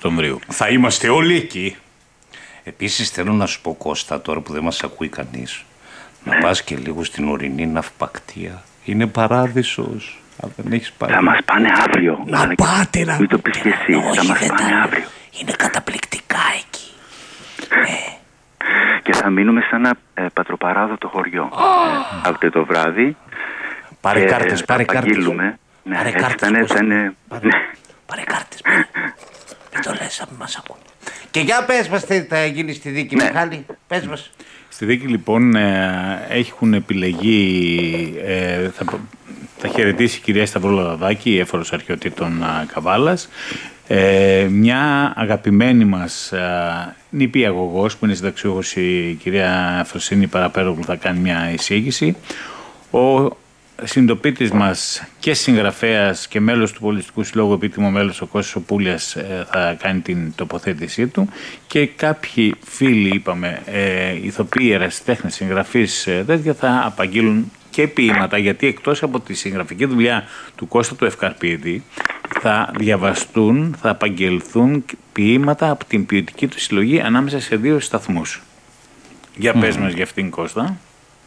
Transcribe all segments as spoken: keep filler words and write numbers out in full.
Οκτωβρίου. Θα είμαστε όλοι εκεί. Επίσης θέλω να σου πω, Κώστα, τώρα που δεν μας ακούει κανείς, να πας και λίγο στην ορεινή ναυπακτία. Είναι παράδεισος. Αν δεν έχεις πάει. Θα μας πάνε αύριο. Να πάτε να... Μην το πεις και εσύ. Όχι, Θα μας δεν πάνε τα... αύριο. Είναι καταπληκτικά εκεί. ε. Και θα μείνουμε σε ένα ε, πατροπαράδοτο χωριό. Oh. Ε, αύριο το βράδυ. Πάρε και κάρτες, πάρε κάρτες. Ναι, πάρε έτσι κάρτες. θα είναι, θα είναι... Πάρε, πάρε κάρτες. Πάρε. Μην το λες, αν μας ακούν. Και για πες μας τι θα γίνει στη δίκη, ναι. Μιχάλη. Πες μας. Στη δίκη λοιπόν ε, έχουν επιλεγεί, ε, θα, θα χαιρετήσει η κυρία Σταυρούλα Δαδάκη, έφορος αρχαιοτήτων ε, Καβάλας, ε, μια αγαπημένη μας ε, νηπιαγωγός που είναι συνταξιούχος, η κυρία Φροσίνη Παραπέρογλου, θα κάνει μια εισήγηση. Ο συντοπίτης μας και συγγραφέας και μέλος του Πολιτιστικού Συλλόγου, επίτιμο μέλος, ο Κώστας Οπούλιας, θα κάνει την τοποθέτησή του, και κάποιοι φίλοι, είπαμε, ε, ηθοποιοί, ερασιτέχνες, συγγραφείς, ε, τέτοια, θα απαγγείλουν και ποίηματα, γιατί εκτός από τη συγγραφική δουλειά του Κώστα του Ευκαρπίδη θα διαβαστούν, θα απαγγελθούν ποίηματα από την ποιητική του συλλογή ανάμεσα σε δύο σταθμούς. Για mm. πες μας για αυτήν, Κώστα.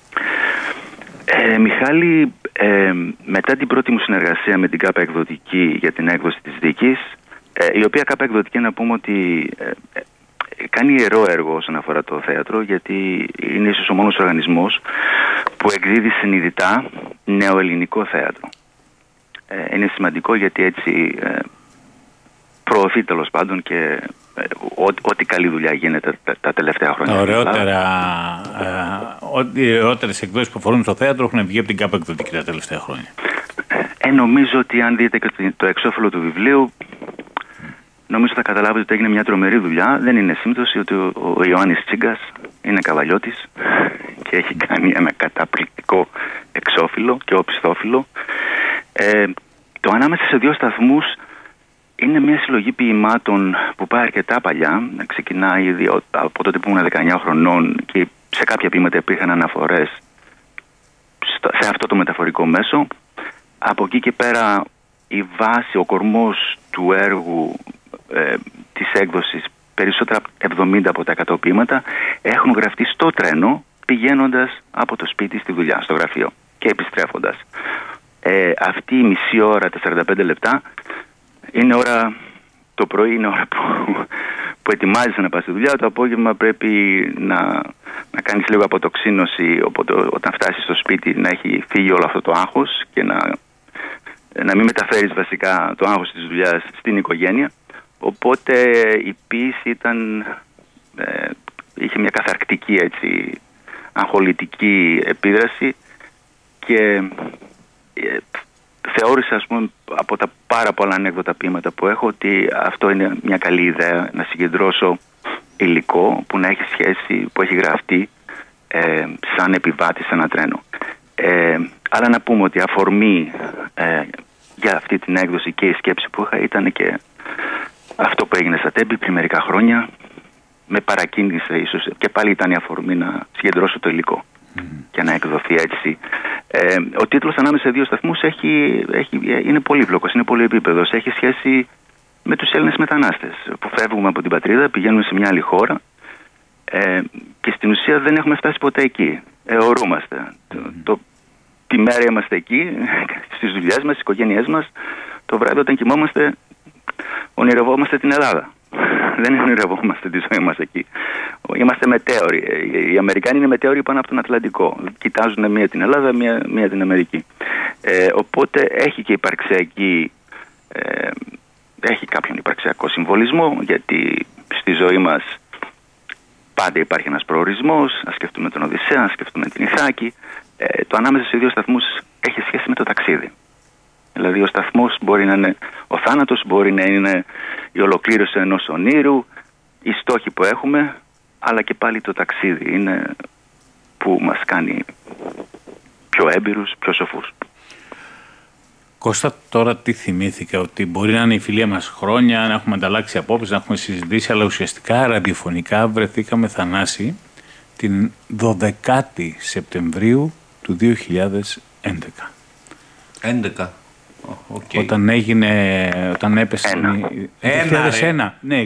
Ε, Μιχάλη, ε, μετά την πρώτη μου συνεργασία με την ΚΑΠΑ Εκδοτική για την έκδοση της δίκης, ε, η οποία ΚΑΠΑ Εκδοτική, να πούμε ότι ε, ε, κάνει ιερό έργο όσον αφορά το θέατρο, γιατί είναι ίσως ο μόνος οργανισμός που εκδίδει συνειδητά νεοελληνικό θέατρο. Ε, είναι σημαντικό γιατί έτσι ε, προωθεί τέλος πάντων και ε, ό,τι καλή δουλειά γίνεται τα, τα τελευταία χρόνια. Ωραιότερα, ε, ό,τι ωραίτερες εκδόσεις που αφορούν στο θέατρο έχουν βγει από την ΚΑΠΑ Εκδοτική τα τελευταία χρόνια. Ε, νομίζω ότι αν δείτε και το εξώφυλλο του βιβλίου, νομίζω θα καταλάβετε ότι έγινε μια τρομερή δουλειά. Δεν είναι σύμπτωση ότι ο, ο Ιωάννης Τσίγκας είναι καβαλιώτης και έχει κάνει ένα καταπληκτικό εξώφυλλο και οπισθόφυλλο. Ε, το ανάμεσα σε δύο σταθμούς είναι μια συλλογή ποιημάτων που πάει αρκετά παλιά. Ξεκινάει ήδη από τότε που ήμουν δεκαεννιά χρονών και σε κάποια ποίηματα υπήρχαν αναφορές σε αυτό το μεταφορικό μέσο. Από εκεί και πέρα η βάση, ο κορμός του έργου ε, της έκδοσης, περισσότερα εβδομήντα από τα εκατό ποίηματα, έχουν γραφτεί στο τρένο πηγαίνοντας από το σπίτι στη δουλειά, στο γραφείο και επιστρέφοντας. Ε, αυτή η μισή ώρα, τα σαράντα πέντε λεπτά, είναι ώρα, το πρωί είναι ώρα που, που ετοιμάζεσαι να πας στη δουλειά, το απόγευμα πρέπει να, να κάνεις λίγο αποτοξίνωση, οπότε όταν φτάσεις στο σπίτι να έχει φύγει όλο αυτό το άγχος και να, να μην μεταφέρεις βασικά το άγχος της δουλειάς στην οικογένεια. Οπότε η ποίηση ήταν, ε, είχε μια καθαρκτική, έτσι, αγχολητική επίδραση και ε, θεώρησα, ας πούμε, από τα πάρα πολλά ανέκδοτα ποίηματα που έχω, ότι αυτό είναι μια καλή ιδέα, να συγκεντρώσω υλικό που να έχει σχέση, που έχει γραφτεί ε, σαν επιβάτη σε ένα τρένο. Ε, αλλά να πούμε ότι αφορμή ε, για αυτή την έκδοση και η σκέψη που είχα ήταν και αυτό που έγινε στα Τέμπη πριν μερικά χρόνια. Με παρακίνησε ίσως και πάλι ήταν η αφορμή να συγκεντρώσω το υλικό mm. και να εκδοθεί έτσι. Ε, ο τίτλος ανάμεσα σε δύο σταθμούς έχει, έχει, είναι πολύπλοκος, είναι πολυεπίπεδος. Έχει σχέση με τους Έλληνες μετανάστες που φεύγουμε από την πατρίδα, πηγαίνουμε σε μια άλλη χώρα ε, και στην ουσία δεν έχουμε φτάσει ποτέ εκεί. Αιωρούμαστε. Mm. Το, το, τη μέρα είμαστε εκεί, στις δουλειές μας, στις οικογένειές μας. Το βράδυ όταν κοιμόμαστε ονειρευόμαστε την Ελλάδα. Δεν ονειρευόμαστε τη ζωή μας εκεί. Είμαστε μετέωροι. Οι Αμερικάνοι είναι μετέωροι πάνω από τον Ατλαντικό. Κοιτάζουν μία την Ελλάδα, μία, μία την Αμερική. Ε, οπότε έχει και υπαρξιακή, ε, έχει κάποιον υπαρξιακό συμβολισμό, γιατί στη ζωή μας πάντα υπάρχει ένας προορισμός. Να σκεφτούμε τον Οδυσσέα, να σκεφτούμε την Ιθάκη. Ε, το ανάμεσα σε δύο σταθμούς έχει σχέση με το ταξίδι. Δηλαδή ο σταθμός μπορεί να είναι ο θάνατος, μπορεί να είναι η ολοκλήρωση ενός ονείρου, οι στόχοι που έχουμε, αλλά και πάλι το ταξίδι είναι που μας κάνει πιο έμπειρους, πιο σοφούς. Κώστα, τώρα τι θυμήθηκα, ότι μπορεί να είναι η φιλία μας χρόνια, να έχουμε ανταλλάξει απόψεις, να έχουμε συζητήσει, αλλά ουσιαστικά ραδιοφωνικά βρεθήκαμε, Θανάση, την δωδεκάτη Σεπτεμβρίου του δύο χιλιάδες έντεκα. έντεκα. Okay. Όταν έγινε, όταν έπεσε... Ένα. Ένα, ναι,